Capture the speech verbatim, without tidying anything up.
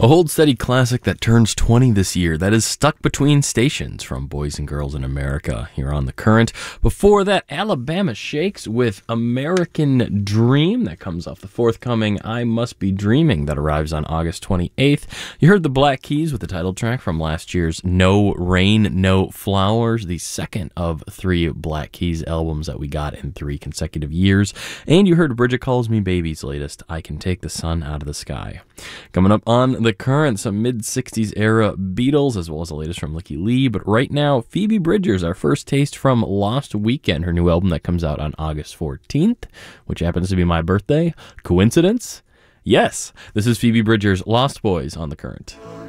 A Hold Steady classic that turns twenty this year, that is Stuck Between Stations from Boys and Girls in America here on The Current. Before that, Alabama Shakes with American Dream. That comes off the forthcoming I Must Be Dreaming that arrives on August twenty-eighth. You heard the Black Keys with the title track from last year's No Rain, No Flowers, the second of three Black Keys albums that we got in three consecutive years. And you heard Bridget Calls Me Baby's latest, I Can Take the Sun Out of the Sky. Coming up on The Current, some mid-sixties era Beatles, as well as the latest from Licky Lee. But right now, Phoebe Bridgers, our first taste from Lost Weekend, her new album that comes out on August fourteenth, which happens to be my birthday. Coincidence? Yes. This is Phoebe Bridgers' Lost Boys on The Current.